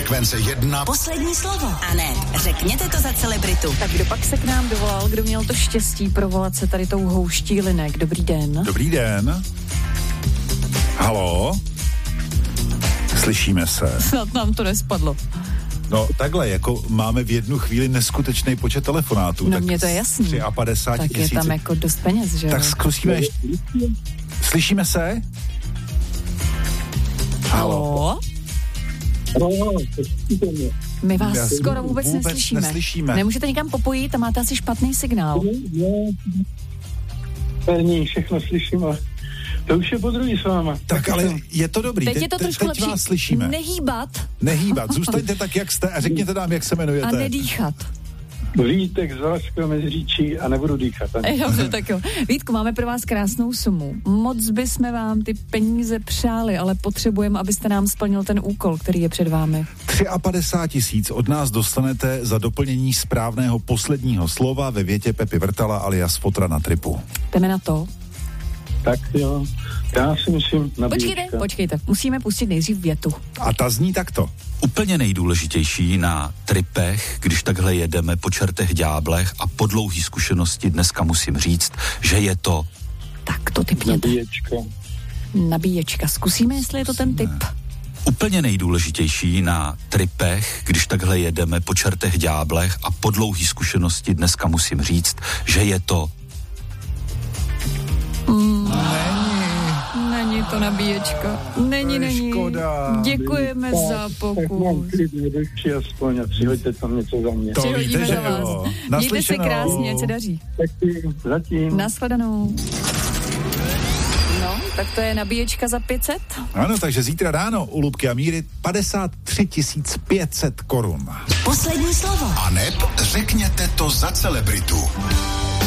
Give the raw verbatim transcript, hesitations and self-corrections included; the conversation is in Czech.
Frekvence jedna. Poslední slovo. A ne, řekněte to za celebritu. Tak kdo pak se k nám dovolal, kdo měl to štěstí provolat se tady tou houští linek? Dobrý den. Dobrý den. Haló? Slyšíme se. Snad nám to nespadlo. No takhle, jako máme v jednu chvíli neskutečný počet telefonátů. No tak mně to je jasný. padesát tři tak tisíc. je tam jako dost peněz, že jo? Tak zkusíme ještě. Slyšíme se? Haló? My vás Já skoro vůbec, vůbec neslyšíme. neslyšíme. Nemůžete někam popojit a máte asi špatný signál. První, všechno slyším, ale to už je po druhý s váma. Tak ale je to dobrý. Teď Te, je to te, trošku teď lepší. vás slyšíme. Nehýbat Nehýbat. Zůstaňte tak, jak jste a řekněte nám, jak se jmenujete. a nedýchat. Vítek z Valašského Meziříčí a nebudu dýchat. Dobře, tak jo. Vítku, máme pro vás krásnou sumu. Moc bychom vám ty peníze přáli, ale potřebujeme, abyste nám splnil ten úkol, který je před vámi. padesát tři tisíc od nás dostanete za doplnění správného posledního slova ve větě Pepi Vrtala alias Fotra na tripu. Jdeme na to. Tak jo, já si myslím nabíječka. Počkejte, počkejte, musíme pustit nejdřív větu. A ta zní takto. Úplně nejdůležitější na tripech, když takhle jedeme po čertech ďáblech a po dlouhý zkušenosti dneska musím říct, že je to... Tak to typněte. Nabíječka. Nabíječka. Zkusíme, jestli je to ten typ. Úplně nejdůležitější na tripech, když takhle jedeme po čertech ďáblech a po dlouhý zkušenosti dneska musím říct, že je to... Mm. Není to nabíječka. Není, není. Škoda. Děkujeme tak, za Tak pokus. mám klidně duši aspoň a přihoďte tam něco za mě. To Přihodíme víte, za že vás. jo. Mějte se Naslyšenou. krásně, ať se daří. Tak zatím. Nashledanou. No, tak to je nabíječka za pět set. Ano, takže zítra ráno u Lubky a Míry padesát tři tisíc pět set korun. Poslední slovo. A neb řekněte to za celebritu.